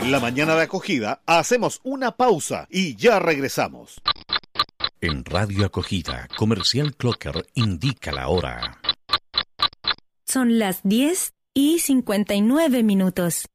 La mañana de acogida, hacemos una pausa y ya regresamos. En Radio Acogida, Comercial Clocker indica la hora. Son las 10:59.